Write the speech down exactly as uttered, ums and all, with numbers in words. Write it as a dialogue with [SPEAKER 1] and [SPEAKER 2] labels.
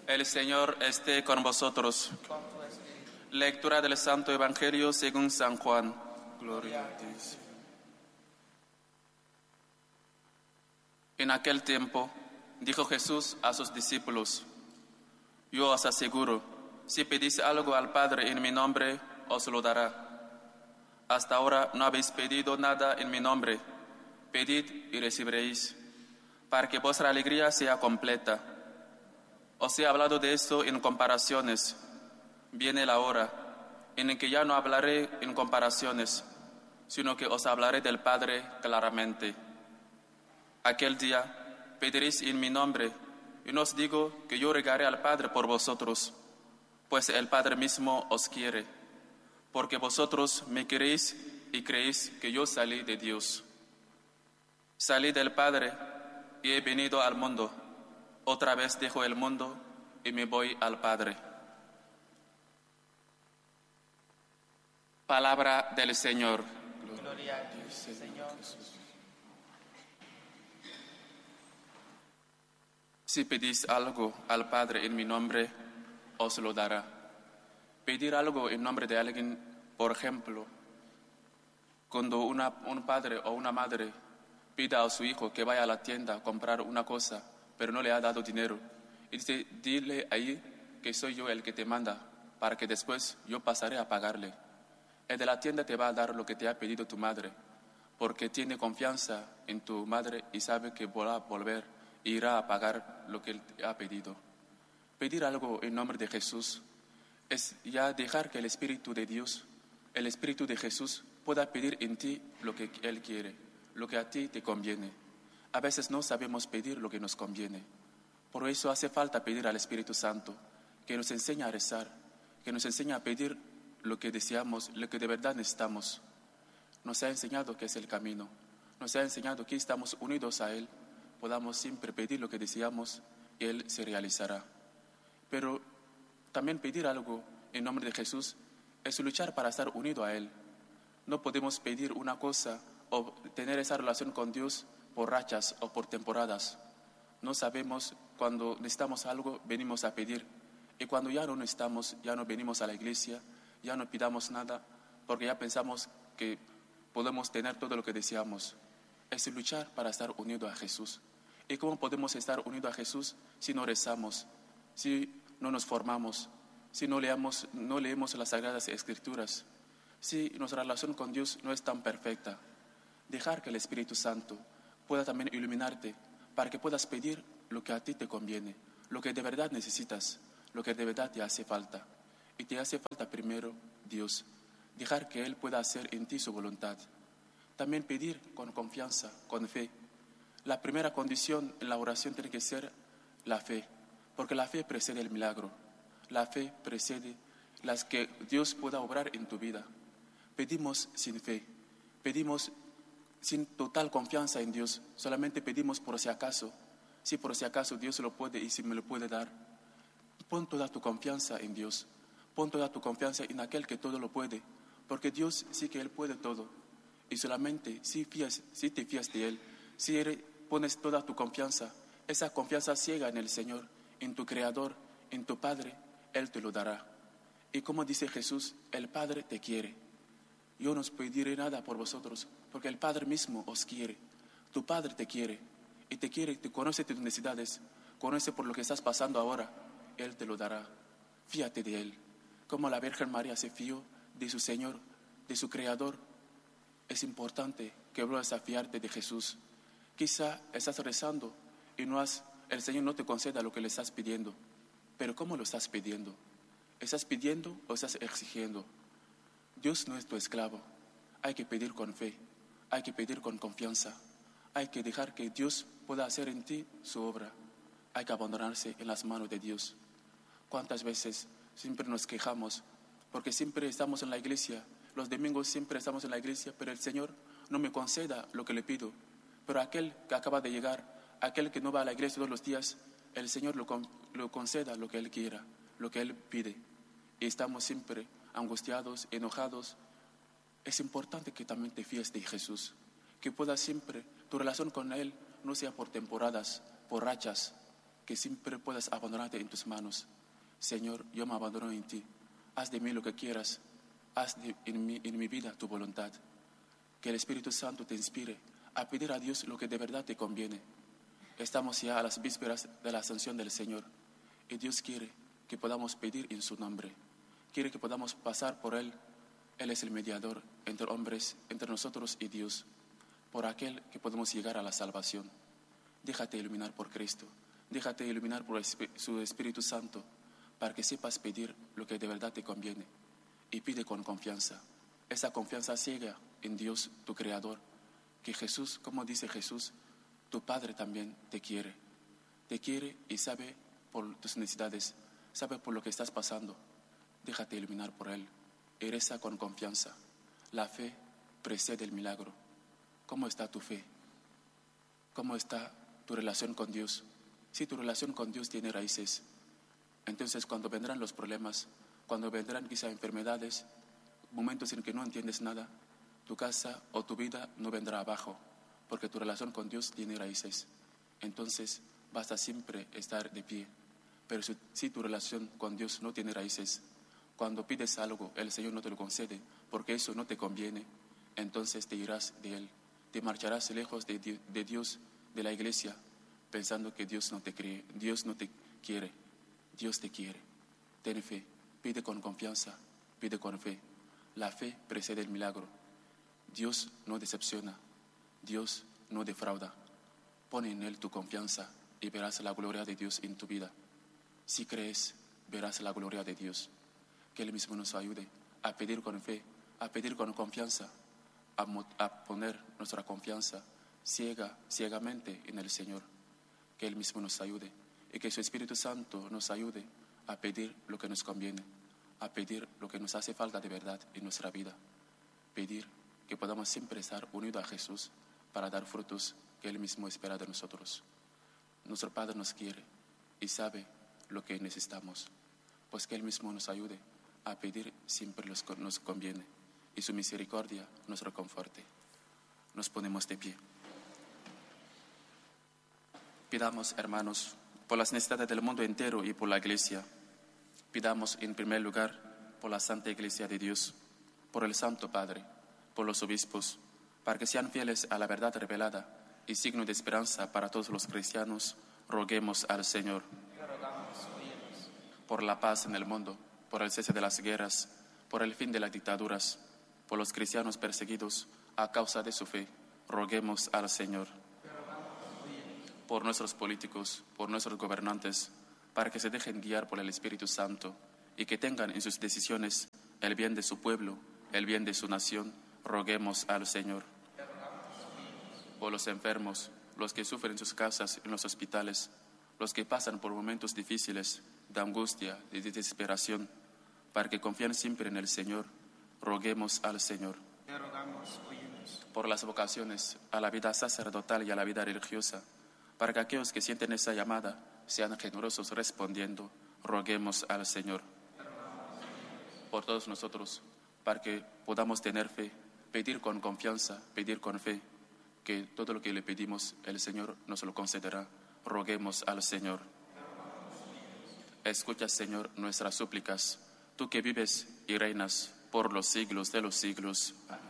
[SPEAKER 1] El Señor esté con vosotros. Lectura del Santo Evangelio según San Juan. Gloria a ti. En aquel tiempo dijo Jesús a sus discípulos: Yo os aseguro, si pedís algo al Padre en mi nombre, os lo dará. Hasta ahora no habéis pedido nada en mi nombre. Pedid y recibiréis, para que vuestra alegría sea completa. Os he hablado de esto en comparaciones. Viene la hora en que ya no hablaré en comparaciones, sino que os hablaré del Padre claramente. Aquel día pediréis en mi nombre, y no os digo que yo rogaré al Padre por vosotros, pues el Padre mismo os quiere, porque vosotros me queréis y creéis que yo salí de Dios. Salí del Padre y he venido al mundo. Otra vez dejo el mundo y me voy al Padre. Palabra del Señor.
[SPEAKER 2] Gloria a ti, Señor Jesús.
[SPEAKER 1] Si pedís algo al Padre en mi nombre, os lo dará. Pedir algo en nombre de alguien, por ejemplo, cuando una, un padre o una madre pida a su hijo que vaya a la tienda a comprar una cosa, pero no le ha dado dinero, y dice: dile ahí que soy yo el que te manda, para que después yo pasaré a pagarle. El de la tienda te va a dar lo que te ha pedido tu madre, porque tiene confianza en tu madre y sabe que va a volver e irá a pagar lo que él te ha pedido. Pedir algo en nombre de Jesús es ya dejar que el Espíritu de Dios, el Espíritu de Jesús, pueda pedir en ti lo que Él quiere, lo que a ti te conviene. A veces no sabemos pedir lo que nos conviene. Por eso hace falta pedir al Espíritu Santo, que nos enseñe a rezar, que nos enseñe a pedir lo que deseamos, lo que de verdad necesitamos. Nos ha enseñado que es el camino, nos ha enseñado que estamos unidos a Él, podamos siempre pedir lo que deseamos y Él se realizará. Pero también pedir algo en nombre de Jesús es luchar para estar unido a Él. No podemos pedir una cosa o tener esa relación con Dios por rachas o por temporadas. No sabemos, cuando necesitamos algo, venimos a pedir. Y cuando ya no necesitamos, ya no venimos a la iglesia, ya no pidamos nada, porque ya pensamos que podemos tener todo lo que deseamos. Es luchar para estar unido a Jesús. ¿Y cómo podemos estar unidos a Jesús si no rezamos, si no nos formamos, si no leemos, no leemos las Sagradas Escrituras, si nuestra relación con Dios no es tan perfecta? Dejar que el Espíritu Santo pueda también iluminarte para que puedas pedir lo que a ti te conviene, lo que de verdad necesitas, lo que de verdad te hace falta. Y te hace falta primero Dios, dejar que Él pueda hacer en ti su voluntad. También pedir con confianza, con fe. La primera condición en la oración tiene que ser la fe, porque la fe precede el milagro. La fe precede las que Dios pueda obrar en tu vida. Pedimos sin fe, pedimos sin total confianza en Dios, solamente pedimos por si acaso. Si por si acaso Dios lo puede y si me lo puede dar. Pon toda tu confianza en Dios, pon toda tu confianza en aquel que todo lo puede, porque Dios sí que Él puede todo. Y solamente si, fías, si te fías de Él, si eres, pones toda tu confianza, esa confianza ciega en el Señor, en tu Creador, en tu Padre, Él te lo dará. Y como dice Jesús, el Padre te quiere. Yo no os pediré nada por vosotros, porque el Padre mismo os quiere. Tu Padre te quiere, y te quiere, te conoce tus necesidades, conoce por lo que estás pasando ahora, Él te lo dará. Fíate de Él, como la Virgen María se fió de su Señor, de su Creador. Es importante que vuelvas a fiarte de Jesús. Quizá estás rezando y no has, el Señor no te conceda lo que le estás pidiendo. Pero ¿cómo lo estás pidiendo? ¿Estás pidiendo o estás exigiendo? Dios no es tu esclavo. Hay que pedir con fe, hay que pedir con confianza. Hay que dejar que Dios pueda hacer en ti su obra. Hay que abandonarse en las manos de Dios. ¿Cuántas veces siempre nos quejamos? Porque siempre estamos en la iglesia. Los domingos siempre estamos en la iglesia, pero el Señor no me conceda lo que le pido. Pero aquel que acaba de llegar, aquel que no va a la iglesia todos los días, el Señor lo, con, lo conceda lo que Él quiera, lo que Él pide. Y estamos siempre angustiados, enojados. Es importante que también te fíes de Jesús, que puedas siempre, tu relación con Él no sea por temporadas, por rachas, que siempre puedas abandonarte en tus manos. Señor, yo me abandono en ti. Haz de mí lo que quieras. Haz de, en, mi, en mi vida tu voluntad. Que el Espíritu Santo te inspire a pedir a Dios lo que de verdad te conviene. Estamos ya a las vísperas de la ascensión del Señor y Dios quiere que podamos pedir en su nombre. Quiere que podamos pasar por Él. Él es el mediador entre hombres, entre nosotros y Dios, por aquel que podemos llegar a la salvación. Déjate iluminar por Cristo. Déjate iluminar por su Espíritu Santo para que sepas pedir lo que de verdad te conviene. Y pide con confianza. Esa confianza ciega en Dios, tu Creador, que Jesús, como dice Jesús, tu Padre también te quiere. Te quiere y sabe por tus necesidades, sabe por lo que estás pasando. Déjate iluminar por Él y reza con confianza. La fe precede el milagro. ¿Cómo está tu fe? ¿Cómo está tu relación con Dios? Si tu relación con Dios tiene raíces, entonces cuando vendrán los problemas, cuando vendrán quizá enfermedades, momentos en que no entiendes nada, tu casa o tu vida no vendrá abajo, porque tu relación con Dios tiene raíces. Entonces basta siempre estar de pie. Pero si, si tu relación con Dios no tiene raíces, cuando pides algo, el Señor no te lo concede, porque eso no te conviene, entonces te irás de Él. Te marcharás lejos de, de Dios, de la iglesia, pensando que Dios no te cree, Dios no te quiere. Dios te quiere. Ten fe, pide con confianza, pide con fe. La fe precede el milagro. Dios no decepciona, Dios no defrauda. Pon en Él tu confianza y verás la gloria de Dios en tu vida. Si crees, verás la gloria de Dios. Que Él mismo nos ayude a pedir con fe, a pedir con confianza, a, a poner nuestra confianza ciega, ciegamente en el Señor. Que Él mismo nos ayude y que su Espíritu Santo nos ayude a pedir lo que nos conviene, a pedir lo que nos hace falta de verdad en nuestra vida. Pedir que podamos siempre estar unidos a Jesús para dar frutos que Él mismo espera de nosotros. Nuestro Padre nos quiere y sabe lo que necesitamos, pues que Él mismo nos ayude a pedir siempre lo que nos conviene y su misericordia nos reconforte. Nos ponemos de pie. Pidamos, hermanos, por las necesidades del mundo entero y por la Iglesia. Pidamos en primer lugar por la Santa Iglesia de Dios, por el Santo Padre, por los obispos, para que sean fieles a la verdad revelada y signo de esperanza para todos los cristianos. Roguemos al Señor. Por la paz en el mundo, por el cese de las guerras, por el fin de las dictaduras, por los cristianos perseguidos a causa de su fe, roguemos al Señor. Por nuestros políticos, por nuestros gobernantes, para que se dejen guiar por el Espíritu Santo y que tengan en sus decisiones el bien de su pueblo, el bien de su nación, roguemos al Señor. Por los enfermos, los que sufren en sus casas, en los hospitales, los que pasan por momentos difíciles de angustia, de desesperación, para que confíen siempre en el Señor, roguemos al Señor. Por las vocaciones a la vida sacerdotal y a la vida religiosa, para que aquellos que sienten esa llamada sean generosos respondiendo, roguemos al Señor. Por todos nosotros, para que podamos tener fe, pedir con confianza, pedir con fe, que todo lo que le pedimos el Señor nos lo concederá. Roguemos al Señor. Escucha, Señor, nuestras súplicas, tú que vives y reinas por los siglos de los siglos. Amén.